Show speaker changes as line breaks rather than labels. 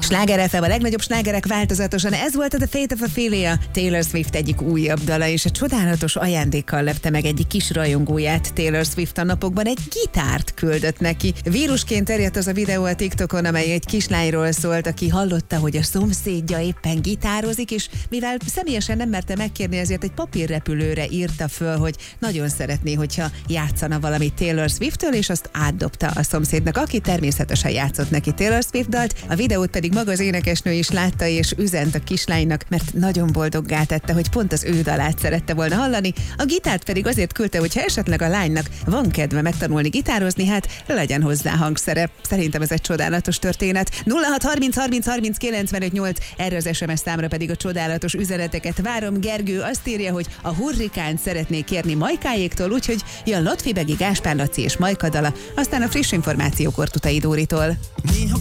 Sláger FM, a legnagyobb slágerek változatosan. Ez volt a The Fate of Ophelia, Taylor Swift egyik újabb dala, és egy csodálatos ajándékkal lepte meg egyik kis rajongóját Taylor Swift a napokban. Egy gitárt küldött neki. Vírusként terjedt az a videó a TikTokon, amely egy kislányról szólt, aki hallotta, hogy a szomszédja éppen gitározik, és mivel személyesen nem merte megkérni, ezért egy papírrepülőre írta föl, hogy nagyon szeretné, hogyha játszana valamit Taylor Swifttől, és azt átdobta a szomszédnak, aki természetesen játszott neki Taylor Swift dalt. A videót pedig maga az énekesnő is látta, és üzent a kislánynak, mert nagyon boldoggá tette, hogy pont az ő dalát szerette volna hallani. A gitárt pedig azért küldte, hogyha esetleg a lánynak van kedve megtanulni gitározni, hát legyen hozzá hangszere. Szerintem ez egy csodálatos történet. 0630 30 30 95 8, erre az SMS számra pedig a csodálatos üzeneteket várom. Gergő azt írja, hogy a Hurrikánt szeretnék kérni Majkáéktól, úgyhogy jön Lotfi Begi, Gáspár Laci és Majka dala, aztán a friss információk Ortutai Dóritól.